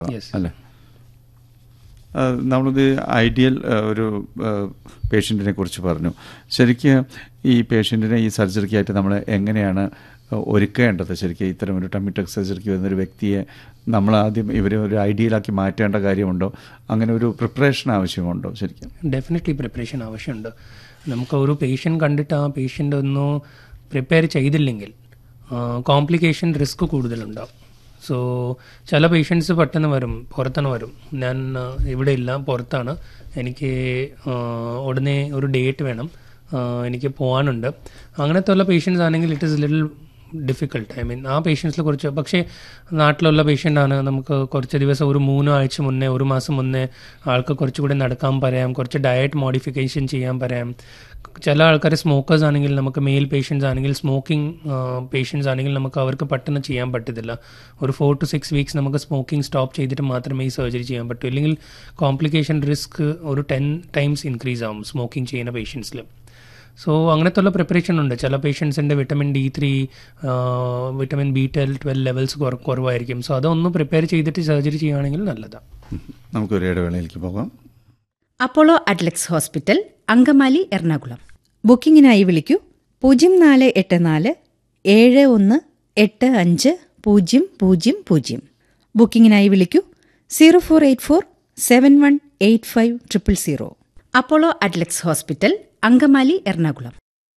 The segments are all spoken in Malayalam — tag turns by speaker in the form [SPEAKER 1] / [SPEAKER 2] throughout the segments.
[SPEAKER 1] അല്ലേ? നമ്മളിത് ഐഡിയൽ ഒരു പേഷ്യൻറ്റിനെ കുറിച്ച് പറഞ്ഞു. ശരിക്കും ഈ പേഷ്യൻറ്റിനെ ഈ സർജറിക്കായിട്ട് നമ്മൾ എങ്ങനെയാണ് ഒരുക്കേണ്ടത്? ശരിക്കും ഇത്തരം ഒരു ടമ്മി ടക്ക് സർജറിക്ക് വരുന്നൊരു വ്യക്തിയെ നമ്മളാദ്യം ഇവരെ ഒരു ഐഡിയലാക്കി മാറ്റേണ്ട കാര്യമുണ്ടോ? അങ്ങനെ ഒരു പ്രിപ്പറേഷൻ ആവശ്യമുണ്ടോ? ശരിക്കും
[SPEAKER 2] ഡെഫിനറ്റ്ലി പ്രിപ്പറേഷൻ ആവശ്യമുണ്ട്. നമുക്ക് ഒരു പേഷ്യൻ്റ് കണ്ടിട്ട് ആ പേഷ്യൻ്റ് ഒന്ന് പ്രിപ്പയർ ചെയ്തില്ലെങ്കിൽ കോംപ്ലിക്കേഷൻ റിസ്ക് കൂടുതലുണ്ടാവും. സോ ചില പേഷ്യൻസ് പെട്ടെന്ന് വരും, പുറത്തുനിന്ന് വരും, ഞാൻ ഇവിടെ ഇല്ല, പുറത്താണ്, എനിക്ക് ഉടനെ ഒരു ഡേറ്റ് വേണം, എനിക്ക് പോകാനുണ്ട്. അങ്ങനത്തെ ഉള്ള പേഷ്യൻസ് ആണെങ്കിൽ ഇറ്റ് ഈസ് ലിറ്റിൽ ഡിഫിക്കൾട്ട്. ആ പേഷ്യൻസിൽ കുറച്ച്, പക്ഷേ നാട്ടിലുള്ള പേഷ്യൻ്റാണ്, നമുക്ക് കുറച്ച് ദിവസം, ഒരു 3 ആഴ്ച മുന്നേ, ഒരു മാസം മുന്നേ ആൾക്ക് കുറച്ചുകൂടി നടക്കാൻ പറയാം, കുറച്ച് ഡയറ്റ് മോഡിഫിക്കേഷൻ ചെയ്യാൻ പറയാം. ചില ആൾക്കാർ സ്മോക്കേഴ്സ് ആണെങ്കിൽ, നമുക്ക് മെയിൽ പേഷ്യൻസ് ആണെങ്കിൽ, സ്മോക്കിംഗ് പേഷ്യൻസ് ആണെങ്കിൽ നമുക്ക് അവർക്ക് പെട്ടെന്ന് ചെയ്യാൻ പറ്റത്തില്ല. ഒരു 4 to 6 വീക്സ് നമുക്ക് സ്മോക്കിംഗ് സ്റ്റോപ്പ് ചെയ്തിട്ട് മാത്രമേ ഈ സർജറി ചെയ്യാൻ പറ്റൂ. ഇല്ലെങ്കിൽ കോംപ്ലിക്കേഷൻ റിസ്ക് ഒരു 10 times ഇൻക്രീസ് ആവും സ്മോക്കിംഗ് ചെയ്യുന്ന പേഷ്യൻസിൽ. സോ അങ്ങനത്തെ ഉള്ള പ്രിപ്പറേഷൻ ഉണ്ട്. ചില പേഷ്യൻസിൻ്റെ vitamin D3, vitamin B12 levels കുറവായിരിക്കും. സോ അതൊന്ന് പ്രിപ്പയർ ചെയ്തിട്ട് സർജറി ചെയ്യുകയാണെങ്കിൽ നല്ലതാണ്.
[SPEAKER 1] നമുക്കൊരു ഇടവേളയിലേക്ക് പോകാം.
[SPEAKER 3] Apollo Adlux hospital, Angamaly, Ernakulam. ബുക്കിംഗിനായി വിളിക്കൂ 0484 7185 000. ബുക്കിംഗിനായി വിളിക്കൂ 0484 7185 000. Apollo Adlux hospital, Angamaly, Ernakulam.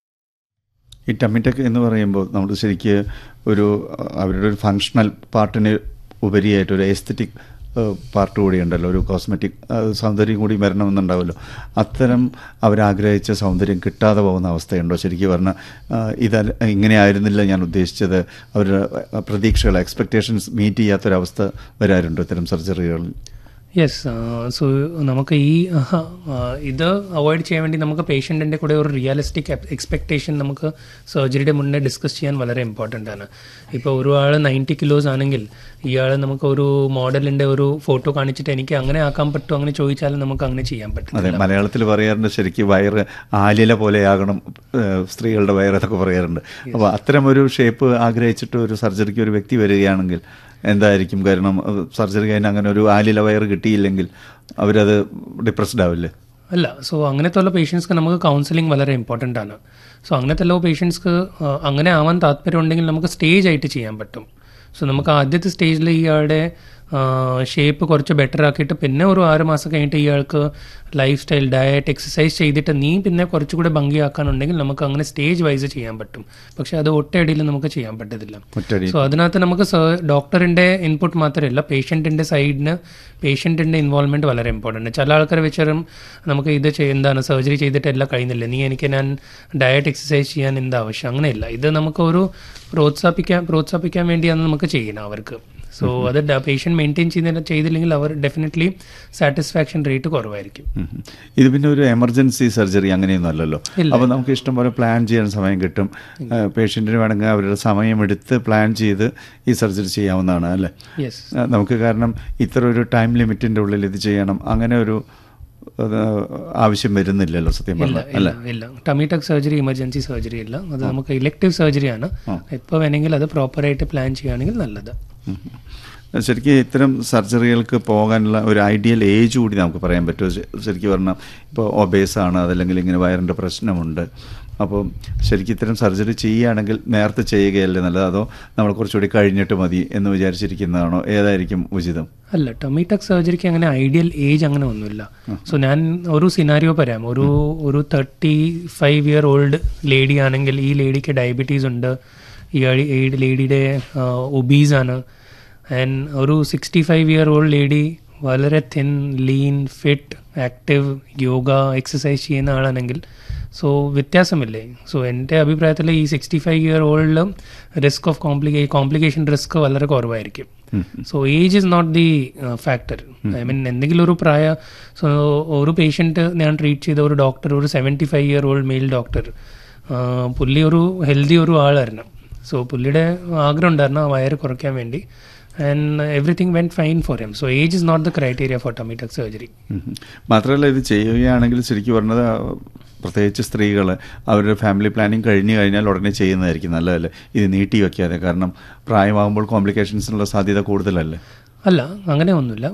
[SPEAKER 1] ഈ ടമ്മി ടക്ക് എന്ന് പറയുമ്പോൾ നമ്മൾ ശരിക്ക് അവരുടെ ഒരു ഫങ്ഷണൽ പാർട്ടിന് ഉപരിയായിട്ട് ഒരു എസ്തറ്റിക് പാർട്ട് കൂടി ഉണ്ടല്ലോ, ഒരു കോസ്മെറ്റിക് സൗന്ദര്യം കൂടി വരണമെന്നുണ്ടാവുമല്ലോ. അത്തരം അവരാഗ്രഹിച്ച സൗന്ദര്യം കിട്ടാതെ പോകുന്ന അവസ്ഥയുണ്ടോ? ശരിക്കും പറഞ്ഞാൽ ഇങ്ങനെ ആയിരുന്നില്ല ഞാൻ ഉദ്ദേശിച്ചത്, അവരുടെ പ്രതീക്ഷകൾ, എക്സ്പെക്റ്റേഷൻസ് മീറ്റ് ചെയ്യാത്തൊരവസ്ഥ വരാറുണ്ടോ ഇത്തരം സർജറികളിൽ?
[SPEAKER 2] യെസ്. സോ നമുക്ക് ഇത് അവോയ്ഡ് ചെയ്യാൻ വേണ്ടി നമുക്ക് പേഷ്യൻറ്റിൻ്റെ കൂടെ ഒരു റിയലിസ്റ്റിക് എക്സ്പെക്റ്റേഷൻ നമുക്ക് സർജറിയുടെ മുന്നേ ഡിസ്കസ് ചെയ്യാൻ വളരെ ഇമ്പോർട്ടൻ്റ് ആണ്. ഇപ്പോൾ ഒരാൾ 90 kilos ആണെങ്കിൽ ഇയാൾ നമുക്ക് ഒരു മോഡലിൻ്റെ ഒരു ഫോട്ടോ കാണിച്ചിട്ട് എനിക്ക് അങ്ങനെ ആക്കാൻ പറ്റുമോ അങ്ങനെ ചോദിച്ചാലും നമുക്ക് അങ്ങനെ ചെയ്യാൻ പറ്റും.
[SPEAKER 1] അതെ, മലയാളത്തിൽ പറയാറുണ്ട് ശരിക്കും വയറ് ആലില പോലെയാകണം സ്ത്രീകളുടെ വയറെന്നൊക്കെ പറയാറുണ്ട്. അപ്പോൾ അത്തരം ഒരു ഷേപ്പ് ആഗ്രഹിച്ചിട്ട് ഒരു സർജറിക്ക് ഒരു വ്യക്തി വരികയാണെങ്കിൽ എന്തായിരിക്കും? കാരണം സർജറി കഴിഞ്ഞ് അങ്ങനെ ഒരു ആലില വയറ് കിട്ടിയില്ലെങ്കിൽ അവരത് ഡിപ്രസ്ഡ് ആവില്ലേ?
[SPEAKER 2] അല്ല. സോ അങ്ങനത്തെ ഉള്ള പേഷ്യൻസ്ക്ക് നമുക്ക് കൗൺസിലിംഗ് വളരെ ഇമ്പോർട്ടൻ്റ് ആണ്. സോ അങ്ങനത്തെ ഉള്ള പേഷ്യൻസ്ക്ക് അങ്ങനെ ആവാൻ താല്പര്യം ഉണ്ടെങ്കിൽ നമുക്ക് സ്റ്റേജ് ആയിട്ട് ചെയ്യാൻ പറ്റും. സോ നമുക്ക് ആദ്യത്തെ സ്റ്റേജിൽ ഇയാളുടെ ഷേപ്പ് കുറച്ച് ബെറ്റർ ആക്കിയിട്ട് പിന്നെ ഒരു 6 മാസം കഴിഞ്ഞിട്ട് ഇയാൾക്ക് ലൈഫ് സ്റ്റൈൽ, ഡയറ്റ്, എക്സസൈസ് ചെയ്തിട്ട് പിന്നെ കുറച്ചുകൂടെ ഭംഗിയാക്കാനുണ്ടെങ്കിൽ നമുക്ക് അങ്ങനെ സ്റ്റേജ് വൈസ് ചെയ്യാൻ പറ്റും. പക്ഷേ അത് ഒറ്റയടിയിൽ നമുക്ക് ചെയ്യാൻ പറ്റത്തില്ല. സോ അതിനകത്ത് നമുക്ക് ഡോക്ടറിൻ്റെ ഇൻപുട്ട് മാത്രമല്ല, പേഷ്യൻറ്റിൻ്റെ സൈഡിന് പേഷ്യൻറ്റിൻ്റെ ഇൻവോൾവ്മെൻറ്റ് വളരെ ഇമ്പോർട്ടൻ്റ്. ചില ആൾക്കാർ വെച്ചാലും നമുക്ക് ഇത് എന്താണ് സർജറി ചെയ്തിട്ട് എല്ലാം കഴിയുന്നില്ല, ഞാൻ ഡയറ്റ് എക്സസൈസ് ചെയ്യാൻ എന്താ ആവശ്യം? അങ്ങനെയല്ല. ഇത് നമുക്കൊരു പ്രോത്സാഹിപ്പിക്കാൻ വേണ്ടിയാണ് നമുക്ക് ചെയ്യുന്നത് അവർക്ക്. സോ അത് പേഷ്യൻ്റ് മെയിൻറ്റെയിൻ ചെയ്തില്ലെങ്കിൽ അവർ ഡെഫിനറ്റ്ലി സാറ്റിസ്ഫാക്ഷൻ റേറ്റ് കുറവായിരിക്കും.
[SPEAKER 1] ഇത് പിന്നെ ഒരു എമർജൻസി സർജറി അങ്ങനെയൊന്നും അല്ലല്ലോ. അപ്പോൾ നമുക്ക് ഇഷ്ടംപോലെ പ്ലാൻ ചെയ്യാൻ സമയം കിട്ടും. പേഷ്യൻറ്റിന് വേണമെങ്കിൽ അവരുടെ സമയമെടുത്ത് പ്ലാൻ ചെയ്ത് ഈ സർജറി ചെയ്യാവുന്നതാണ് അല്ലേ? നമുക്ക് കാരണം ഇത്ര ഒരു ടൈം ലിമിറ്റിൻ്റെ ഉള്ളിൽ ഇത് ചെയ്യണം അങ്ങനെ ഒരു ആവശ്യം വരുന്നില്ലല്ലോ സത്യം പറഞ്ഞാൽ, അല്ലേ?
[SPEAKER 2] ഇല്ല. ടമ്മി ടക്ക് സർജറി എമർജൻസി സർജറി അല്ല, അത് നമുക്ക് ഇലക്റ്റീവ് സർജറിയാണ്. എപ്പോൾ വേണമെങ്കിൽ അത് പ്രോപ്പറായിട്ട് പ്ലാൻ ചെയ്യുകയാണെങ്കിൽ നല്ലത്.
[SPEAKER 1] ശരിക്കും ഇത്തരം സർജറികൾക്ക് പോകാനുള്ള ഒരു ഐഡിയൽ ഏജ് കൂടി നമുക്ക് പറയാൻ പറ്റുമോ? ശരിക്കും പറഞ്ഞാൽ ഇപ്പോൾ ഒബേസാണ്, അതല്ലെങ്കിൽ ഇങ്ങനെ വയറിൻ്റെ പ്രശ്നമുണ്ട്, അപ്പോൾ ശരിക്കും ഇത്തരം സർജറി ചെയ്യുകയാണെങ്കിൽ നേരത്തെ ചെയ്യുകയല്ലേ നല്ലത്, അതോ നമ്മൾ കുറച്ചുകൂടി കഴിഞ്ഞിട്ട് മതി എന്ന് വിചാരിച്ചിരിക്കുന്നതാണോ? ഏതായിരിക്കും ഉചിതം?
[SPEAKER 2] അല്ല, ടമ്മി ടക്ക് സർജറിക്ക് അങ്ങനെ ഐഡിയൽ ഏജ് അങ്ങനെ ഒന്നുമില്ല. സോ ഞാൻ ഒരു സിനാരിയോ പറയാം. ഒരു 35 year old ലേഡി ആണെങ്കിൽ ഈ ലേഡിക്ക് ഡയബറ്റീസ് ഉണ്ട്, ഈ ലേഡിയുടെ ഒബീസാണ്. ആൻഡ് ഒരു 65 year old ലേഡി വളരെ thin, lean, fit, active, yoga, exercise ചെയ്യുന്ന ആളാണെങ്കിൽ സോ വ്യത്യാസമില്ലേ? സോ എൻ്റെ അഭിപ്രായത്തിൽ ഈ 65 year old risk of complication risk വളരെ കുറവായിരിക്കും. So age is not the factor. എന്തെങ്കിലും ഒരു സോ ഒരു പേഷ്യൻറ്റ് ഞാൻ ട്രീറ്റ് ചെയ്ത ഒരു ഡോക്ടർ, ഒരു 75 year old മെയിൽ ഡോക്ടർ, പുള്ളി ഒരു ഹെൽത്തി ഒരു ആളായിരുന്നു. സോ പുള്ളിയുടെ ആഗ്രഹം ഉണ്ടായിരുന്നു ആ വയറ് കുറയ്ക്കാൻ വേണ്ടി. And everything went fine for him. So age is not the criteria four tummy tuck surgery.
[SPEAKER 1] മാത്രമല്ല ഇത് ചെയ്യുകയാണെങ്കിൽ ശരിക്കും പറഞ്ഞത് പ്രത്യേകിച്ച് സ്ത്രീകൾ അവരുടെ ഫാമിലി പ്ലാനിങ് കഴിഞ്ഞു കഴിഞ്ഞാൽ ഉടനെ ചെയ്യുന്നതായിരിക്കും നല്ലതല്ലേ, ഇത് നീട്ടി വയ്ക്കാതെ? കാരണം പ്രായമാകുമ്പോൾ കോംപ്ലിക്കേഷൻസിനുള്ള സാധ്യത കൂടുതലല്ലേ?
[SPEAKER 2] അല്ല, അങ്ങനെ ഒന്നുമില്ല.